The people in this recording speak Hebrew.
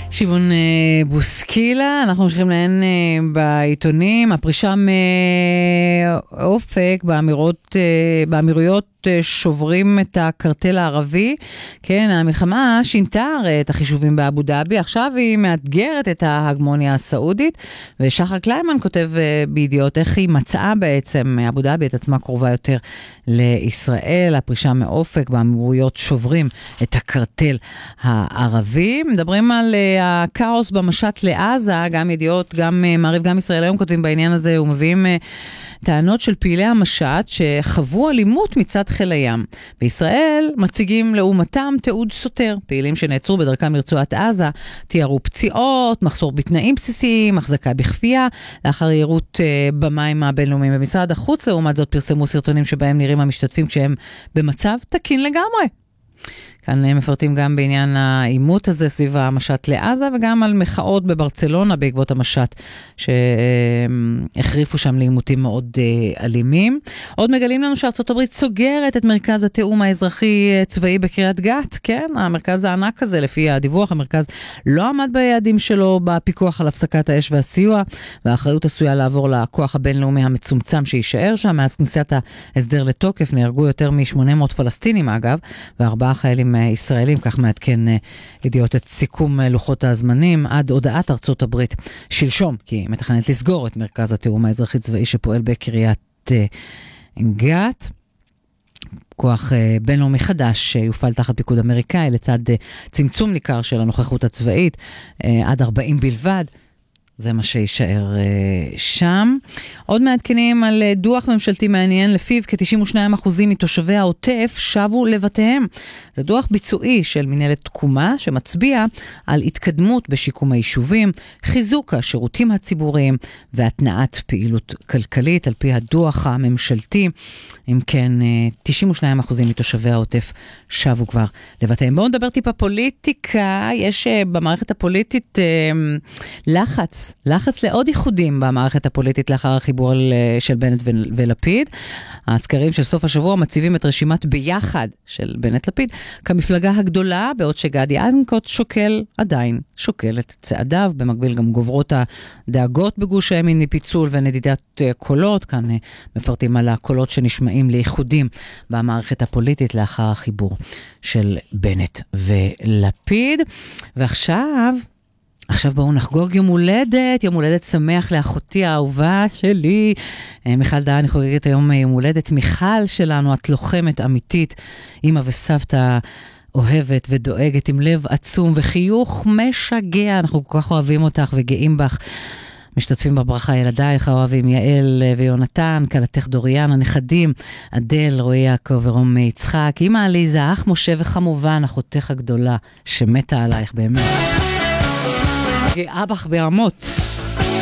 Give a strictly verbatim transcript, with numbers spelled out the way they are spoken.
שיבון בוסקילה, אנחנו ממשיכים להן בעיתונים. הפרישה מאופק באמירות, באמירויות שוברים את הקרטל הערבי. כן, המלחמה שינתה את החישובים באבו דאבי, עכשיו היא מאתגרת את ההגמוניה הסעודית, ושחר קליימן כותב בידיעות איך היא מצאה בעצם אבו דאבי את עצמה קרובה יותר לישראל. הפרישה מאופק באמירויות שוברים את הקרטל הערבי. מדברים על הכאוס במשט לעזה, גם ידיעות, גם מעריב, גם ישראל היום כותבים בעניין הזה, ומביאים טענות של פעילי המשט שחוו אלימות מצד חיל הים. בישראל מציגים לעומתם תיעוד סותר. פעילים שנעצרו בדרכם לרצועת עזה תיארו פציעות, מחסור בתנאים בסיסיים, החזקה בכפייה, לאחר יערות במים הבינלאומיים. במשרד החוץ לעומת זאת פרסמו סרטונים שבהם נראים המשתתפים כשהם במצב תקין לגמרי. כאן מפרטים גם בעניין העימות הזה סביב המשט לעזה, וגם על מחאות בברצלונה בעקבות המשט שהחריפו שם לעימותים מאוד אלימים. עוד מגלים לנו שארצות הברית סוגרת את מרכז התאום האזרחי צבאי בקריית גת. כן, המרכז הענק הזה, לפי הדיווח, המרכז לא עמד ביעדים שלו בפיקוח על הפסקת האש והסיוע, והאחריות עשויה לעבור לכוח הבינלאומי המצומצם שישאר שם. מאז כניסת ההסדר לתוקף נהרגו יותר מ-שמונה מאות פלסטינים אגב, וארבעה חיילים ישראלים, כך מעדכן ידיעות את סיכום לוחות הזמנים עד הודעת ארצות הברית שלשום, כי היא מתכננת לסגור את מרכז התאום האזרחי צבאי שפועל בקריית גת. כוח בינלאומי חדש שיופעל תחת פיקוד אמריקאי לצד צמצום ניכר של הנוכחות הצבאית, עד ארבעים בלבד. זה מה שישאר uh, שם. עוד מעדכנים על uh, דוח ממשלתי מעניין, לפיו כ-תשעים ושניים אחוז מתושבי העוטף שבו לבתיהם. זה דוח ביצועי של מנהלת תקומה שמצביע על התקדמות בשיקום היישובים, חיזוק השירותים הציבוריים והתנעת פעילות כלכלית על פי הדוח הממשלתי. אם כן, uh, תשעים ושניים אחוז מתושבי העוטף שבו כבר לבתיהם. בואו נדבר טיפה פוליטיקה. יש uh, במערכת הפוליטית uh, לחץ לחץ לעוד ייחודים במערכת הפוליטית לאחר החיבור של בנט ולפיד. הסקרים של סוף השבוע מציבים את רשימת ביחד של בנט לפיד כמפלגה הגדולה, בעוד שגדי איזנקוט שוקל, עדיין שוקל את צעדיו. במקביל גם גוברות הדאגות בגוש הימין מפיצול ונדידת קולות. כאן מפרטים על הקולות שנשמעים לייחודים במערכת הפוליטית לאחר החיבור של בנט ולפיד. ועכשיו עכשיו בואו נחגוג יום הולדת, יום הולדת שמח לאחותי האהובה שלי. מיכל דהן, אני חוגגת היום יום הולדת. מיכל שלנו, את לוחמת אמיתית, אמא וסבתא אוהבת ודואגת עם לב עצום וחיוך משגע. אנחנו כל כך אוהבים אותך וגאים בך. משתתפים בברכה ילדייך האוהבים, יעל ויונתן, כלתך דוריאן, הנכדים, אדל, רועי יעקב ורום יצחק, אמא עליזה, אח משה וכמובן אחותך הגדולה שמתה עלייך באמת. גאה בך ברמות.